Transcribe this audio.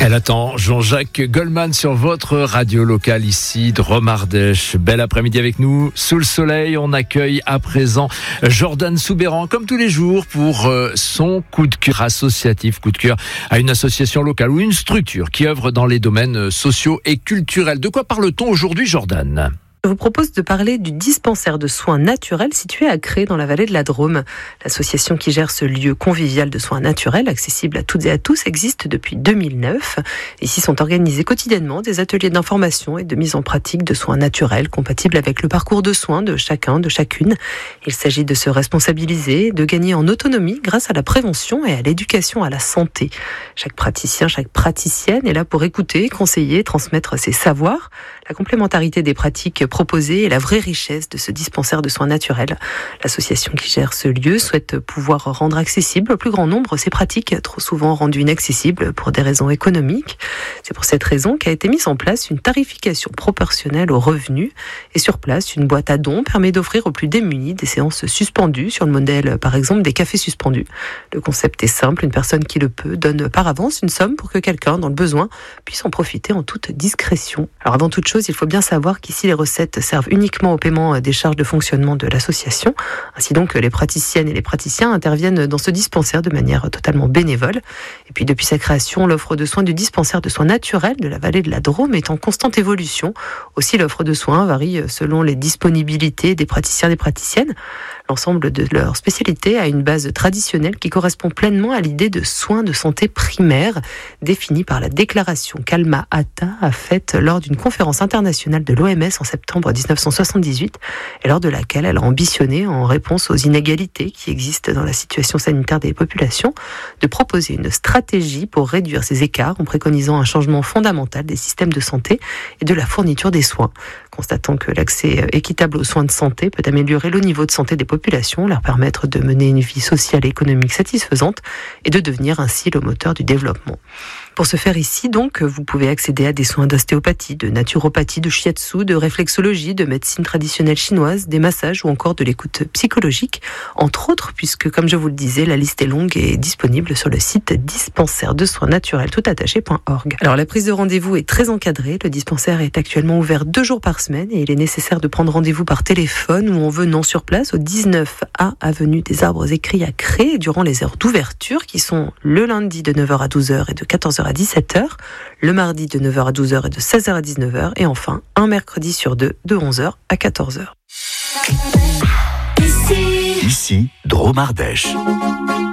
Elle attend Jean-Jacques Goldman sur votre radio locale ici, Dromardèche. Bel après-midi avec nous, sous le soleil. On accueille à présent Jordan Soubeyran, comme tous les jours, pour son coup de cœur associatif, coup de cœur à une association locale ou une structure qui œuvre dans les domaines sociaux et culturels. De quoi parle-t-on aujourd'hui, Jordan ? Je vous propose de parler du dispensaire de soins naturels situé à Cré dans la vallée de la Drôme. L'association qui gère ce lieu convivial de soins naturels, accessible à toutes et à tous, existe depuis 2009. Ici sont organisés quotidiennement des ateliers d'information et de mise en pratique de soins naturels compatibles avec le parcours de soins de chacun, de chacune. Il s'agit de se responsabiliser, de gagner en autonomie grâce à la prévention et à l'éducation à la santé. Chaque praticien, chaque praticienne est là pour écouter, conseiller, transmettre ses savoirs. La complémentarité des pratiques proposées est la vraie richesse de ce dispensaire de soins naturels. L'association qui gère ce lieu souhaite pouvoir rendre accessible au plus grand nombre ces pratiques, trop souvent rendues inaccessibles pour des raisons économiques. C'est pour cette raison qu'a été mise en place une tarification proportionnelle aux revenus. Et sur place, une boîte à dons permet d'offrir aux plus démunis des séances suspendues, sur le modèle par exemple des cafés suspendus. Le concept est simple, une personne qui le peut donne par avance une somme pour que quelqu'un dans le besoin puisse en profiter en toute discrétion. Alors avant toute chose, il faut bien savoir qu'ici les recettes servent uniquement au paiement des charges de fonctionnement de l'association. Ainsi donc, les praticiennes et les praticiens interviennent dans ce dispensaire de manière totalement bénévole. Et puis depuis sa création, l'offre de soins du dispensaire de soins naturels de la vallée de la Drôme est en constante évolution. Aussi, l'offre de soins varie selon les disponibilités des praticiens et des praticiennes. L'ensemble de leur spécialité a une base traditionnelle qui correspond pleinement à l'idée de soins de santé primaire définie par la déclaration qu'Alma-Ata a faite lors d'une conférence internationale de l'OMS en septembre 1978 et lors de laquelle elle a ambitionné, en réponse aux inégalités qui existent dans la situation sanitaire des populations, de proposer une stratégie pour réduire ces écarts en préconisant un changement fondamental des systèmes de santé et de la fourniture des soins. Constatant que l'accès équitable aux soins de santé peut améliorer le niveau de santé des populations, leur permettre de mener une vie sociale et économique satisfaisante et de devenir ainsi le moteur du développement. Pour ce faire ici, donc, vous pouvez accéder à des soins d'ostéopathie, de naturopathie, de shiatsu, de réflexologie, de médecine traditionnelle chinoise, des massages ou encore de l'écoute psychologique, entre autres, puisque, comme je vous le disais, la liste est longue et est disponible sur le site dispensaire de soins naturels toutattaché.org. Alors, la prise de rendez-vous est très encadrée. Le dispensaire est actuellement ouvert 2 jours par semaine et il est nécessaire de prendre rendez-vous par téléphone ou en venant sur place au 19A avenue des Arbres Écrits à Cré durant les heures d'ouverture qui sont le lundi de 9h à 12h et de 14h à 17h, le mardi de 9h à 12h et de 16h à 19h et enfin un mercredi sur 2 de 11h à 14h. Ici, Dromardèche.